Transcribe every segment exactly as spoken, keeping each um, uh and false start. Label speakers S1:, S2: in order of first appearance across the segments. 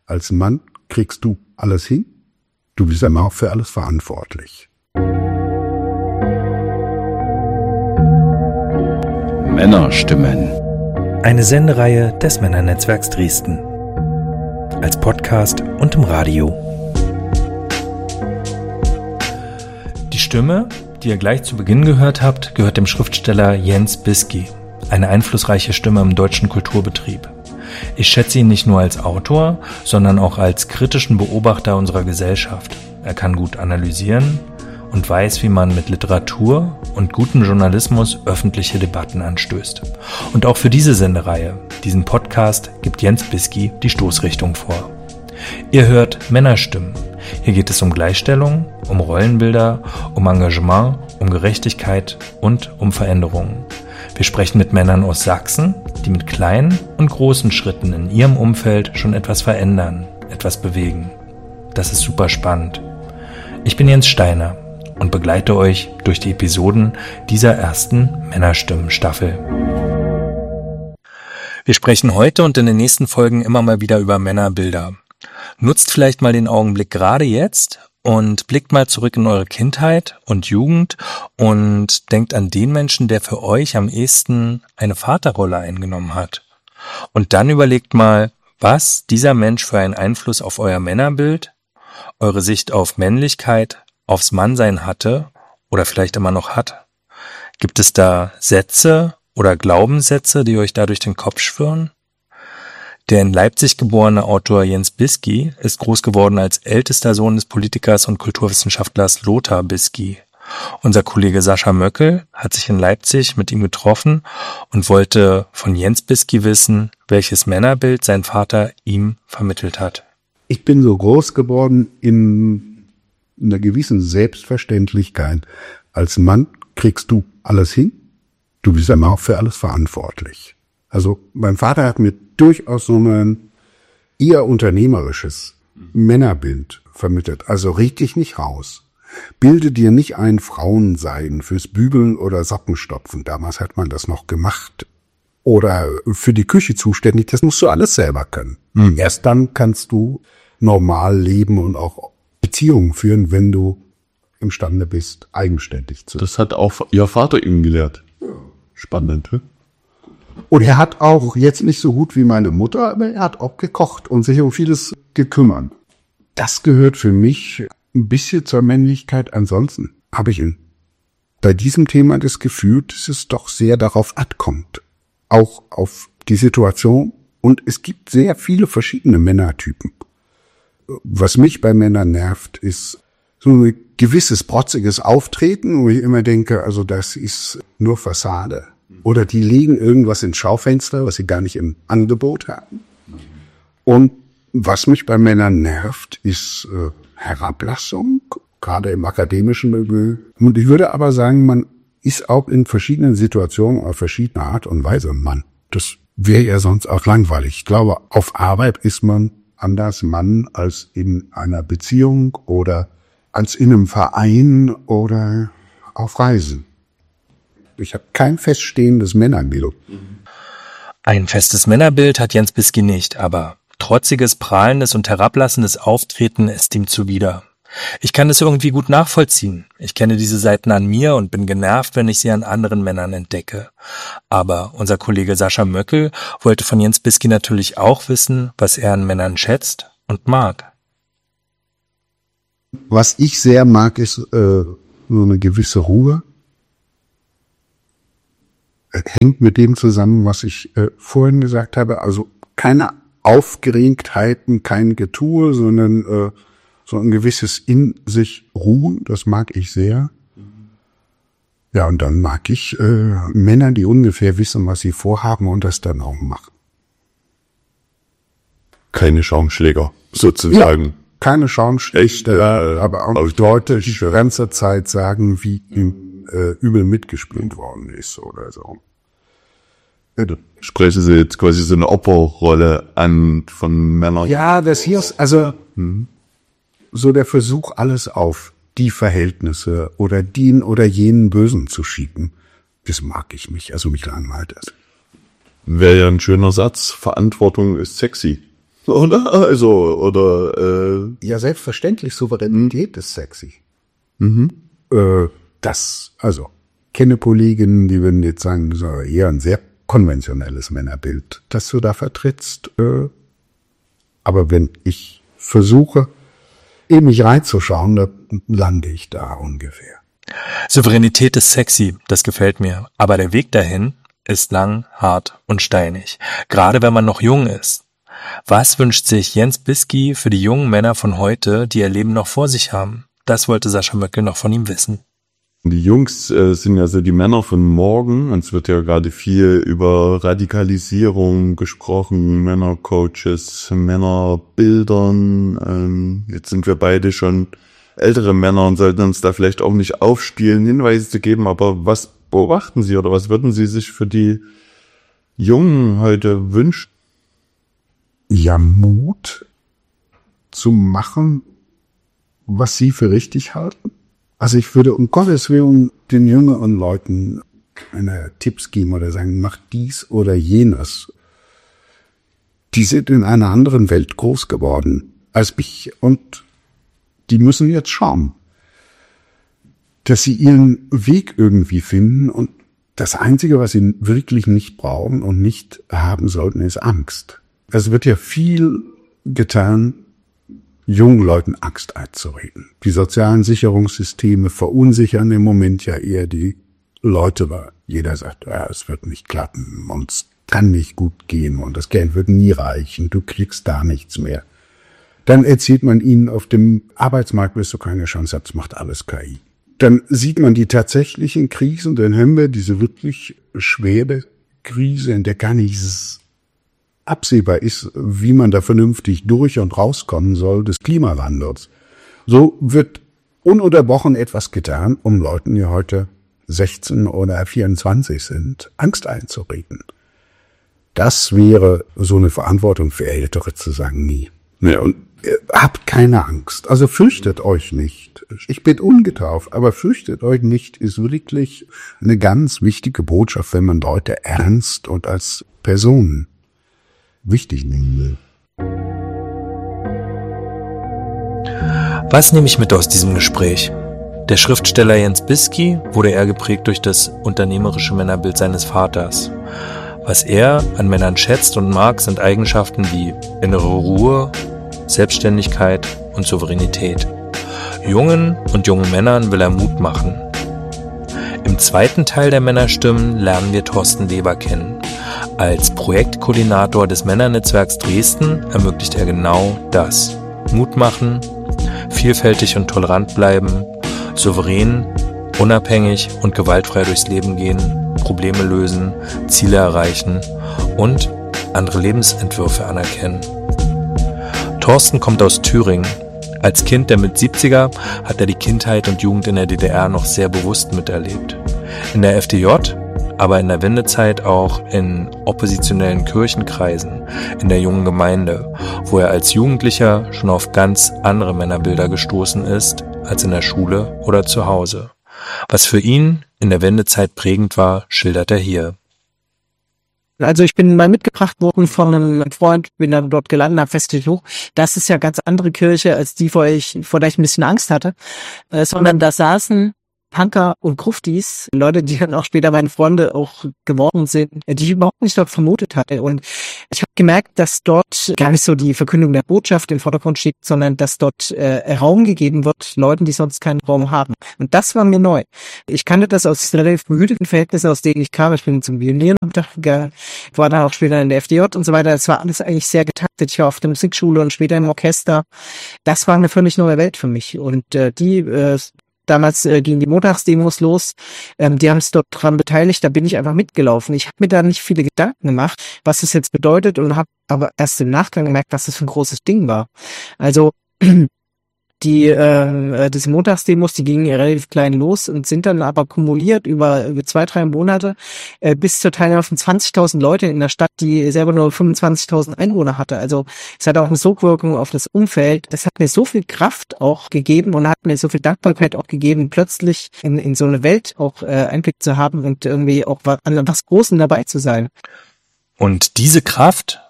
S1: Als Mann kriegst du alles hin. Du bist immer auch für alles verantwortlich.
S2: Männerstimmen.
S3: Eine Sendereihe des Männernetzwerks Dresden. Als Podcast und im Radio. Die Stimme, die ihr gleich zu Beginn gehört habt, gehört dem Schriftsteller Jens Bisky, eine einflussreiche Stimme im deutschen Kulturbetrieb. Ich schätze ihn nicht nur als Autor, sondern auch als kritischen Beobachter unserer Gesellschaft. Er kann gut analysieren und weiß, wie man mit Literatur und gutem Journalismus öffentliche Debatten anstößt. Und auch für diese Sendereihe, diesen Podcast, gibt Jens Bisky die Stoßrichtung vor. Ihr hört Männerstimmen. Hier geht es um Gleichstellung, um Rollenbilder, um Engagement, um Gerechtigkeit und um Veränderungen. Wir sprechen mit Männern aus Sachsen, die mit kleinen und großen Schritten in ihrem Umfeld schon etwas verändern, etwas bewegen. Das ist super spannend. Ich bin Jens Steiner und begleite euch durch die Episoden dieser ersten Männerstimmen-Staffel. Wir sprechen heute und in den nächsten Folgen immer mal wieder über Männerbilder. Nutzt vielleicht mal den Augenblick gerade jetzt und blickt mal zurück in eure Kindheit und Jugend und denkt an den Menschen, der für euch am ehesten eine Vaterrolle eingenommen hat. Und dann überlegt mal, was dieser Mensch für einen Einfluss auf euer Männerbild, eure Sicht auf Männlichkeit, aufs Mannsein hatte oder vielleicht immer noch hat. Gibt es da Sätze oder Glaubenssätze, die euch da durch den Kopf schwirren? Der in Leipzig geborene Autor Jens Bisky ist groß geworden als ältester Sohn des Politikers und Kulturwissenschaftlers Lothar Bisky. Unser Kollege Sascha Möckel hat sich in Leipzig mit ihm getroffen und wollte von Jens Bisky wissen, welches Männerbild sein Vater ihm vermittelt hat.
S1: Ich bin so groß geworden in einer gewissen Selbstverständlichkeit. Als Mann kriegst du alles hin. Du bist immer auch für alles verantwortlich. Also mein Vater hat mir durchaus so ein eher unternehmerisches Männerbild vermittelt. Also red dich nicht raus. Bilde dir nicht ein, Frauen seien fürs Bügeln oder Sockenstopfen. Damals hat man das noch gemacht. Oder für die Küche zuständig. Das musst du alles selber können. Mhm. Erst dann kannst du normal leben und auch Beziehungen führen, wenn du imstande bist, eigenständig zu sein.
S2: Das hat auch Ihr Vater ihm gelehrt. Spannend, ne?
S1: Und er hat auch jetzt nicht so gut wie meine Mutter, aber er hat auch gekocht und sich um vieles gekümmert. Das gehört für mich ein bisschen zur Männlichkeit. Ansonsten habe ich in, bei diesem Thema das Gefühl, dass es doch sehr darauf ankommt. Auch auf die Situation. Und es gibt sehr viele verschiedene Männertypen. Was mich bei Männern nervt, ist so ein gewisses protziges Auftreten, wo ich immer denke, also das ist nur Fassade. Oder die legen irgendwas ins Schaufenster, was sie gar nicht im Angebot haben. Und was mich bei Männern nervt, ist äh, Herablassung, gerade im akademischen Milieu. Und ich würde aber sagen, man ist auch in verschiedenen Situationen auf verschiedene Art und Weise ein Mann. Das wäre ja sonst auch langweilig. Ich glaube, auf Arbeit ist man anders Mann als in einer Beziehung oder als in einem Verein oder auf Reisen. Ich habe kein feststehendes Männerbild.
S3: Ein festes Männerbild hat Jens Bisky nicht, aber trotziges, prahlendes und herablassendes Auftreten ist ihm zuwider. Ich kann es irgendwie gut nachvollziehen. Ich kenne diese Seiten an mir und bin genervt, wenn ich sie an anderen Männern entdecke. Aber unser Kollege Sascha Möckel wollte von Jens Bisky natürlich auch wissen, was er an Männern schätzt und mag.
S1: Was ich sehr mag, ist äh, so eine gewisse Ruhe. Hängt mit dem zusammen, was ich äh, vorhin gesagt habe. Also keine Aufgeregtheiten, kein Getue, sondern äh, so ein gewisses in sich Ruhen. Das mag ich sehr. Ja, und dann mag ich äh, Männer, die ungefähr wissen, was sie vorhaben und das dann auch machen.
S2: Keine Schaumschläger, sozusagen.
S1: Ja, keine Schaumschläger, aber auch Leute, die für ganze Zeit sagen, wie ihm äh, übel mitgespielt worden ist oder so.
S2: Sprechen Sie jetzt quasi so eine Opferrolle an von Männern?
S1: Ja, das hier ist also hm, so der Versuch, alles auf die Verhältnisse oder den oder jenen Bösen zu schieben. Das mag ich nicht, also mich langweilt das.
S2: Wäre ja ein schöner Satz, Verantwortung ist sexy. Oder? Also, oder, äh.
S1: Ja, selbstverständlich, Souveränität ist sexy.
S2: Mhm.
S1: Äh, das, also, kenne Kolleginnen, die würden jetzt sagen, das ist eher ein sehr konventionelles Männerbild, das du da vertrittst. Äh, aber wenn ich versuche, in mich reinzuschauen, da lande ich da ungefähr.
S3: Souveränität ist sexy, das gefällt mir. Aber der Weg dahin ist lang, hart und steinig. Gerade wenn man noch jung ist. Was wünscht sich Jens Bisky für die jungen Männer von heute, die ihr Leben noch vor sich haben? Das wollte Sascha Möckel noch von ihm wissen.
S2: Die Jungs äh, sind ja so die Männer von morgen. Es wird ja gerade viel über Radikalisierung gesprochen, Männercoaches, Männerbildern. Ähm, jetzt sind wir beide schon ältere Männer und sollten uns da vielleicht auch nicht aufspielen, Hinweise zu geben. Aber was beobachten Sie oder was würden Sie sich für die Jungen heute wünschen?
S1: Ja, Mut zu machen, was sie für richtig halten. Also ich würde um Gottes Willen den jüngeren Leuten keine Tipps geben oder sagen, mach dies oder jenes. Die sind in einer anderen Welt groß geworden als ich und die müssen jetzt schauen, dass sie ihren Weg irgendwie finden und das Einzige, was sie wirklich nicht brauchen und nicht haben sollten, ist Angst. Es wird ja viel getan, jungen Leuten Angst einzureden. Die sozialen Sicherungssysteme verunsichern im Moment ja eher die Leute, weil jeder sagt, ja, es wird nicht klappen und es kann nicht gut gehen und das Geld wird nie reichen, du kriegst da nichts mehr. Dann erzählt man ihnen, auf dem Arbeitsmarkt wirst du keine Chance, das macht alles K I. Dann sieht man die tatsächlichen Krisen, dann haben wir diese wirklich schwere Krise, in der gar nichts absehbar ist, wie man da vernünftig durch und rauskommen soll, des Klimawandels. So wird ununterbrochen etwas getan, um Leuten, die heute sechzehn oder vierundzwanzig sind, Angst einzureden. Das wäre so eine Verantwortung für Ältere zu sagen, nie. Ja, und habt keine Angst, also fürchtet euch nicht. Ich bin ungetauft, aber fürchtet euch nicht ist wirklich eine ganz wichtige Botschaft, wenn man Leute ernst und als Personen wichtig nehmen will.
S3: Was nehme ich mit aus diesem Gespräch? Der Schriftsteller Jens Bisky wurde eher geprägt durch das unternehmerische Männerbild seines Vaters. Was er an Männern schätzt und mag, sind Eigenschaften wie innere Ruhe, Selbstständigkeit und Souveränität. Jungen und jungen Männern will er Mut machen. Im zweiten Teil der Männerstimmen lernen wir Thorsten Weber kennen. Als Projektkoordinator des Männernetzwerks Dresden ermöglicht er genau das. Mut machen, vielfältig und tolerant bleiben, souverän, unabhängig und gewaltfrei durchs Leben gehen, Probleme lösen, Ziele erreichen und andere Lebensentwürfe anerkennen. Thorsten kommt aus Thüringen. Als Kind der Mit-siebziger hat er die Kindheit und Jugend in der D D R noch sehr bewusst miterlebt. In der F D J, aber in der Wendezeit auch in oppositionellen Kirchenkreisen, in der jungen Gemeinde, wo er als Jugendlicher schon auf ganz andere Männerbilder gestoßen ist als in der Schule oder zu Hause. Was für ihn in der Wendezeit prägend war, schildert er hier.
S4: Also ich bin mal mitgebracht worden von einem Freund, bin dann dort gelandet, hab festgestellt, hoch, das ist ja ganz andere Kirche als die, vor, ich, vor der ich ein bisschen Angst hatte, äh, sondern da saßen Punker und Gruftis, Leute, die dann auch später meine Freunde auch geworden sind, die ich überhaupt nicht dort vermutet hatte. Und ich habe gemerkt, dass dort gar nicht so die Verkündung der Botschaft im Vordergrund steht, sondern dass dort äh, Raum gegeben wird, Leuten, die sonst keinen Raum haben. Und das war mir neu. Ich kannte das aus relativ behüteten Verhältnissen, aus denen ich kam. Ich bin zum Pionieren, war dann auch später in der F D J und so weiter. Es war alles eigentlich sehr getaktet. Ich war auf der Musikschule und später im Orchester. Das war eine völlig neue Welt für mich. Und äh, die äh, Damals äh, gingen die Montagsdemos los, ähm, die haben sich dort dran beteiligt, da bin ich einfach mitgelaufen. Ich habe mir da nicht viele Gedanken gemacht, was das jetzt bedeutet und habe aber erst im Nachgang gemerkt, was das für ein großes Ding war. Also die äh, diese Montagsdemos, die gingen relativ klein los und sind dann aber kumuliert über, über zwei, drei Monate äh, bis zur Teilnahme von zwanzigtausend Leute in der Stadt, die selber nur fünfundzwanzigtausend Einwohner hatte. Also es hat auch eine Sogwirkung auf das Umfeld. Das hat mir so viel Kraft auch gegeben und hat mir so viel Dankbarkeit auch gegeben, plötzlich in, in so eine Welt auch äh, Einblick zu haben und irgendwie auch an was Großem dabei zu sein.
S3: Und diese Kraft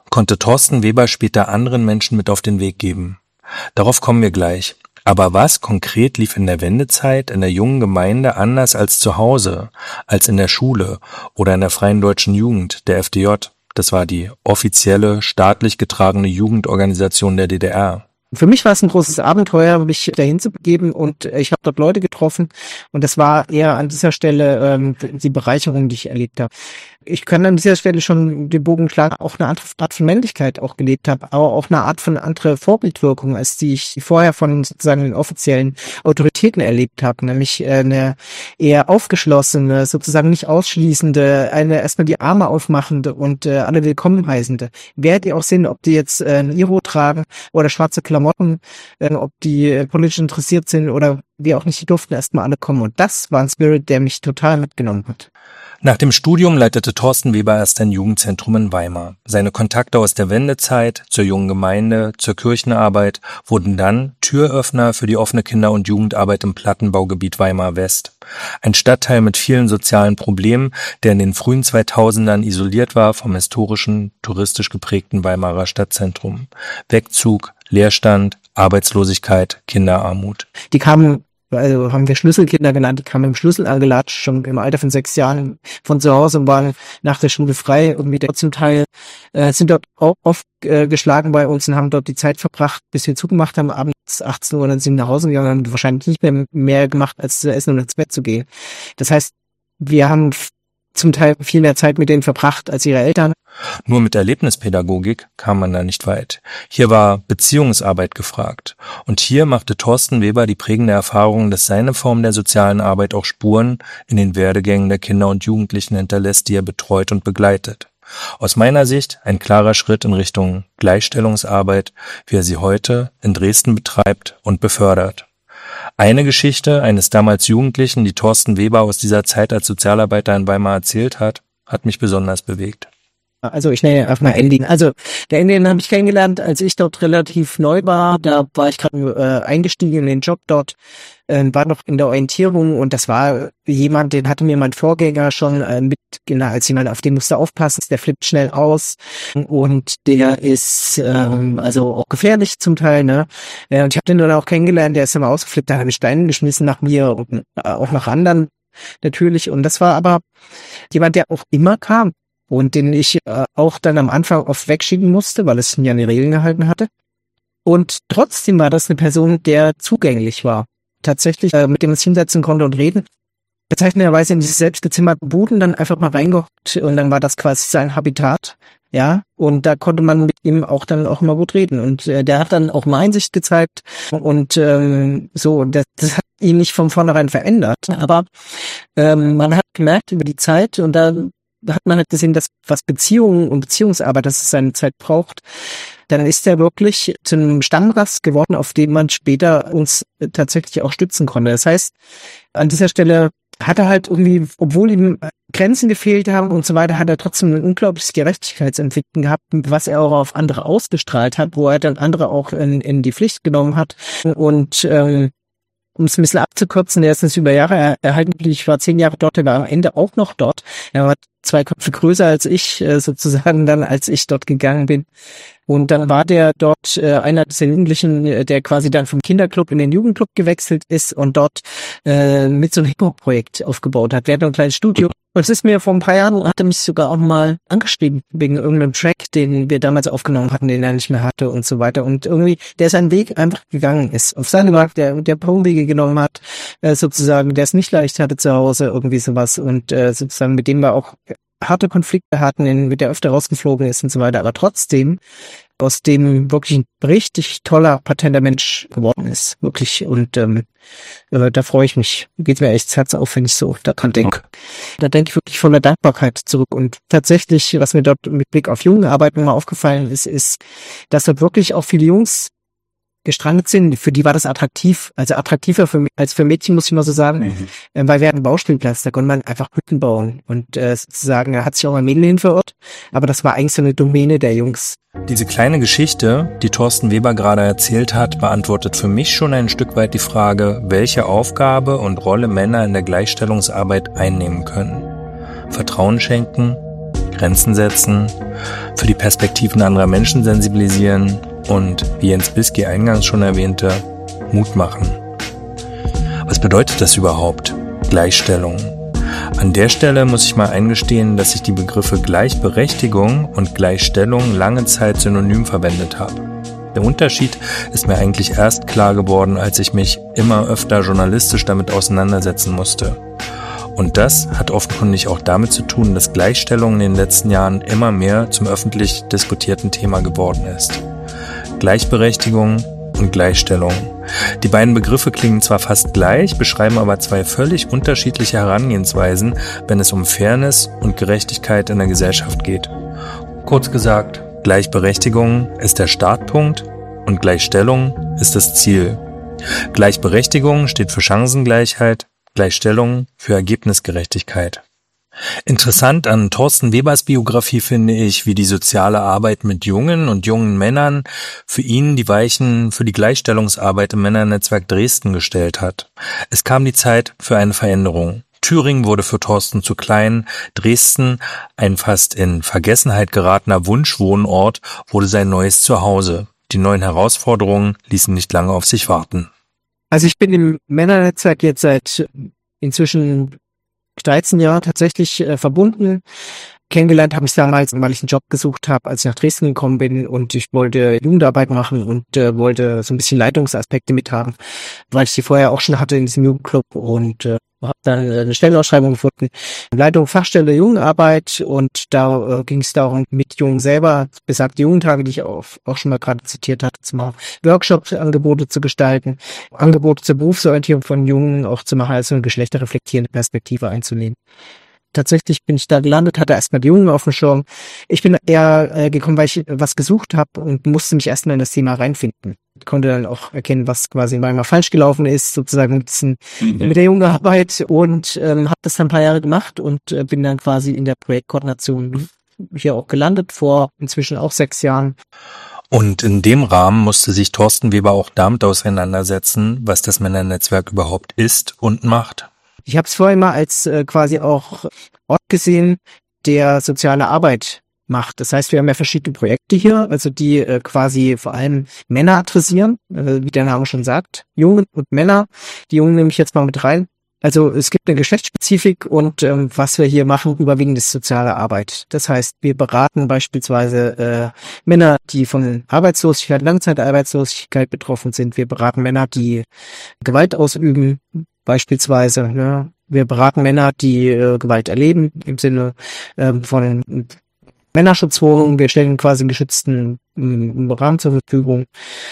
S3: konnte Thorsten Weber später anderen Menschen mit auf den Weg geben? Darauf kommen wir gleich. Aber was konkret lief in der Wendezeit in der jungen Gemeinde anders als zu Hause, als in der Schule oder in der Freien Deutschen Jugend, der F D J? Das war die offizielle, staatlich getragene Jugendorganisation der D D R.
S4: Für mich war es ein großes Abenteuer, mich dahin zu begeben, und ich habe dort Leute getroffen, und das war eher an dieser Stelle ähm, die Bereicherung, die ich erlebt habe. Ich kann an dieser Stelle schon den Bogen schlagen, auch eine andere Art von Männlichkeit auch gelebt habe, aber auch eine Art von andere Vorbildwirkung, als die ich vorher von sozusagen den offiziellen Autoritäten erlebt habe, nämlich eine eher aufgeschlossene, sozusagen nicht ausschließende, eine erstmal die Arme aufmachende und äh, alle willkommen heißende. Wer die auch sind, ob die jetzt äh, ein Iro tragen oder schwarze Klamotten, äh, ob die äh, politisch interessiert sind oder wie auch nicht, die durften erstmal alle kommen, und das war ein Spirit, der mich total mitgenommen hat.
S3: Nach dem Studium leitete Thorsten Weber erst ein Jugendzentrum in Weimar. Seine Kontakte aus der Wendezeit zur jungen Gemeinde, zur Kirchenarbeit wurden dann Türöffner für die offene Kinder- und Jugendarbeit im Plattenbaugebiet Weimar West. Ein Stadtteil mit vielen sozialen Problemen, der in den frühen zweitausendern isoliert war vom historischen, touristisch geprägten Weimarer Stadtzentrum. Wegzug, Leerstand, Arbeitslosigkeit, Kinderarmut.
S4: Die kamen, also haben wir Schlüsselkinder genannt, die kamen im Schlüssel angelatscht, schon im Alter von sechs Jahren von zu Hause und waren nach der Schule frei, und mit der zum Teil äh, sind dort auch oft äh, geschlagen bei uns und haben dort die Zeit verbracht, bis wir zugemacht haben, abends achtzehn Uhr, dann sind wir nach Hause gegangen und haben wahrscheinlich nicht mehr mehr gemacht, als zu essen und ins Bett zu gehen. Das heißt, wir haben zum Teil viel mehr Zeit mit denen verbracht als ihre Eltern.
S3: Nur mit Erlebnispädagogik kam man da nicht weit. Hier war Beziehungsarbeit gefragt. Und hier machte Thorsten Weber die prägende Erfahrung, dass seine Form der sozialen Arbeit auch Spuren in den Werdegängen der Kinder und Jugendlichen hinterlässt, die er betreut und begleitet. Aus meiner Sicht ein klarer Schritt in Richtung Gleichstellungsarbeit, wie er sie heute in Dresden betreibt und befördert. Eine Geschichte eines damals Jugendlichen, die Thorsten Weber aus dieser Zeit als Sozialarbeiter in Weimar erzählt hat, hat mich besonders bewegt.
S4: Also ich nenne einfach mal Ending. Also der Ending habe ich kennengelernt, als ich dort relativ neu war. Da war ich gerade äh, eingestiegen in den Job dort, äh, war noch in der Orientierung, und das war jemand, den hatte mir mein Vorgänger schon äh, mit, genau, als jemand, auf den musste aufpassen, der flippt schnell aus und der ist ähm, also auch gefährlich zum Teil, ne? Äh, und ich habe den dann auch kennengelernt, der ist immer ausgeflippt, da hat er Steine geschmissen nach mir und äh, auch nach anderen natürlich, und das war aber jemand, der auch immer kam. Und den ich äh, auch dann am Anfang oft wegschieben musste, weil es mir an die Regeln gehalten hatte. Und trotzdem war das eine Person, der zugänglich war. Tatsächlich, äh, mit dem man sich hinsetzen konnte und reden. Bezeichnenderweise in diese selbstgezimmerten Buden dann einfach mal reingehockt, und dann war das quasi sein Habitat. Ja, und da konnte man mit ihm auch dann auch immer gut reden. Und äh, der hat dann auch mal Einsicht gezeigt. Und ähm, so, das, das hat ihn nicht von vornherein verändert. Aber ähm, man hat gemerkt über die Zeit, und da Da hat man halt gesehen, dass was Beziehungen und Beziehungsarbeit, dass es seine Zeit braucht. Dann ist er wirklich zu einem Stammgast geworden, auf dem man später uns tatsächlich auch stützen konnte. Das heißt, an dieser Stelle hat er halt irgendwie, obwohl ihm Grenzen gefehlt haben und so weiter, hat er trotzdem ein unglaubliches Gerechtigkeitsempfinden gehabt, was er auch auf andere ausgestrahlt hat, wo er dann andere auch in, in die Pflicht genommen hat. Und ähm, um es ein bisschen abzukürzen, der ist jetzt über Jahre erhalten, ich war zehn Jahre dort, er war am Ende auch noch dort. Er war zwei Köpfe größer als ich, sozusagen dann, als ich dort gegangen bin. Und dann war der dort äh, einer der Jugendlichen, der quasi dann vom Kinderclub in den Jugendclub gewechselt ist und dort äh, mit so einem Hip-Hop-Projekt aufgebaut hat. Wir hatten ein kleines Studio. Und es ist mir vor ein paar Jahren, hat er mich sogar auch mal angeschrieben, wegen irgendeinem Track, den wir damals aufgenommen hatten, den er nicht mehr hatte und so weiter. Und irgendwie, der seinen Weg einfach gegangen ist. Auf seine Markt, der, der Umwege genommen hat, äh, sozusagen, der es nicht leicht hatte zu Hause, irgendwie sowas. Und äh, sozusagen mit dem wir auch harte Konflikte hatten, in, mit der öfter rausgeflogen ist und so weiter, aber trotzdem aus dem wirklich ein richtig toller, patenter Mensch geworden ist. Wirklich. Und ähm, äh, da freue ich mich. Geht mir echt das Herz auf, wenn ich so daran denke. Da denke ich wirklich voller Dankbarkeit zurück. Und tatsächlich, was mir dort mit Blick auf Jugendarbeit nochmal aufgefallen ist, ist, dass dort wirklich auch viele Jungs gestrandet sind, für die war das attraktiv, also attraktiver für, als für Mädchen, muss ich mal so sagen, mhm. äh, weil wir hatten einen Baustellplatz, da konnte man einfach Hütten bauen und äh, sozusagen, da hat sich auch ein Mädel hin verirrt, aber das war eigentlich so eine Domäne der Jungs.
S3: Diese kleine Geschichte, die Thorsten Weber gerade erzählt hat, beantwortet für mich schon ein Stück weit die Frage, welche Aufgabe und Rolle Männer in der Gleichstellungsarbeit einnehmen können. Vertrauen schenken, Grenzen setzen, für die Perspektiven anderer Menschen sensibilisieren und, wie Jens Bisky eingangs schon erwähnte, Mut machen. Was bedeutet das überhaupt? Gleichstellung. An der Stelle muss ich mal eingestehen, dass ich die Begriffe Gleichberechtigung und Gleichstellung lange Zeit synonym verwendet habe. Der Unterschied ist mir eigentlich erst klar geworden, als ich mich immer öfter journalistisch damit auseinandersetzen musste. Und das hat offenkundig auch damit zu tun, dass Gleichstellung in den letzten Jahren immer mehr zum öffentlich diskutierten Thema geworden ist. Gleichberechtigung und Gleichstellung. Die beiden Begriffe klingen zwar fast gleich, beschreiben aber zwei völlig unterschiedliche Herangehensweisen, wenn es um Fairness und Gerechtigkeit in der Gesellschaft geht. Kurz gesagt, Gleichberechtigung ist der Startpunkt und Gleichstellung ist das Ziel. Gleichberechtigung steht für Chancengleichheit, Gleichstellung für Ergebnisgerechtigkeit. Interessant an Thorsten Webers Biografie finde ich, wie die soziale Arbeit mit jungen und jungen Männern für ihn die Weichen für die Gleichstellungsarbeit im Männernetzwerk Dresden gestellt hat. Es kam die Zeit für eine Veränderung. Thüringen wurde für Thorsten zu klein, Dresden, ein fast in Vergessenheit geratener Wunschwohnort, wurde sein neues Zuhause. Die neuen Herausforderungen ließen nicht lange auf sich warten.
S4: Also ich bin im Männernetzwerk jetzt seit inzwischen dreizehn Jahren tatsächlich äh, verbunden. Kennengelernt habe ich damals, weil ich einen Job gesucht habe, als ich nach Dresden gekommen bin und ich wollte Jugendarbeit machen und äh, wollte so ein bisschen Leitungsaspekte mithaben, weil ich die vorher auch schon hatte in diesem Jugendclub und äh, habe dann eine Stellenausschreibung gefunden, Leitung Fachstelle Jugendarbeit und da äh, ging es darum, mit Jungen selber, besagte Jugendtage, die ich auch, auch schon mal gerade zitiert hatte, zu machen, Workshop-Angebote zu gestalten, Angebote zur Berufsorientierung von Jungen auch zu machen, also eine geschlechterreflektierende Perspektive einzunehmen. Tatsächlich bin ich da gelandet, hatte erstmal die Jungen auf dem Schirm. Ich bin eher äh, gekommen, weil ich was gesucht habe und musste mich erstmal in das Thema reinfinden. Ich konnte dann auch erkennen, was quasi manchmal falsch gelaufen ist, sozusagen mit, diesen, mhm. mit der Jugendarbeit und ähm, habe das dann ein paar Jahre gemacht und äh, bin dann quasi in der Projektkoordination hier auch gelandet, vor inzwischen auch sechs Jahren.
S3: Und in dem Rahmen musste sich Thorsten Weber auch damit auseinandersetzen, was das Männernetzwerk überhaupt ist und macht.
S4: Ich habe es vorher mal als äh, quasi auch Ort gesehen, der soziale Arbeit macht. Das heißt, wir haben ja verschiedene Projekte hier, also die äh, quasi vor allem Männer adressieren, äh, wie der Name schon sagt, Jungen und Männer. Die Jungen nehme ich jetzt mal mit rein. Also es gibt eine Geschlechtsspezifik und ähm, was wir hier machen, überwiegend ist soziale Arbeit. Das heißt, wir beraten beispielsweise äh, Männer, die von Arbeitslosigkeit, Langzeitarbeitslosigkeit betroffen sind. Wir beraten Männer, die Gewalt ausüben, beispielsweise. Ne? Wir beraten Männer, die äh, Gewalt erleben, im Sinne äh, von Männerschutzwohnungen. Wir stellen quasi einen geschützten äh, Rahmen zur Verfügung.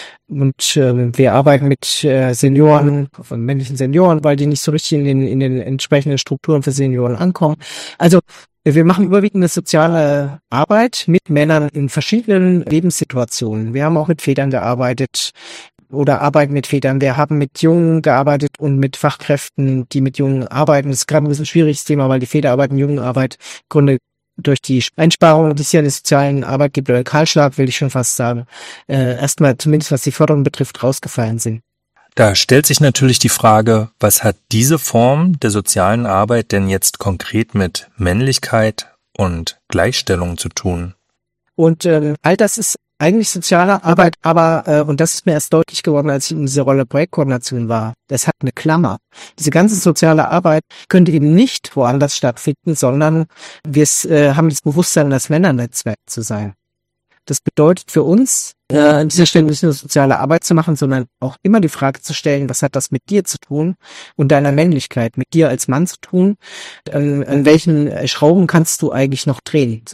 S4: Und äh, wir arbeiten mit äh, Senioren, von männlichen Senioren, weil die nicht so richtig in den, in den entsprechenden Strukturen für Senioren ankommen. Also wir machen überwiegend eine soziale Arbeit mit Männern in verschiedenen Lebenssituationen. Wir haben auch mit Vätern gearbeitet oder arbeiten mit Vätern. Wir haben mit Jungen gearbeitet und mit Fachkräften, die mit Jungen arbeiten. Das ist gerade ein bisschen ein schwieriges Thema, weil die Väterarbeit und Jugendarbeit im Grunde durch die Einsparungen, die es ja in der sozialen Arbeit gibt, oder Kahlschlag, will ich schon fast sagen, äh, erstmal zumindest was die Förderung betrifft, rausgefallen sind.
S3: Da stellt sich natürlich die Frage, was hat diese Form der sozialen Arbeit denn jetzt konkret mit Männlichkeit und Gleichstellung zu tun?
S4: Und äh, all das ist eigentlich soziale Arbeit, aber, äh, und das ist mir erst deutlich geworden, als ich in dieser Rolle Projektkoordination war, das hat eine Klammer. Diese ganze soziale Arbeit könnte eben nicht woanders stattfinden, sondern wir äh, haben das Bewusstsein, das Männernetzwerk zu sein. Das bedeutet für uns, äh, an dieser Stelle nicht nur soziale Arbeit zu machen, sondern auch immer die Frage zu stellen, was hat das mit dir zu tun und deiner Männlichkeit, mit dir als Mann zu tun? An, an welchen Schrauben kannst du eigentlich noch drehen?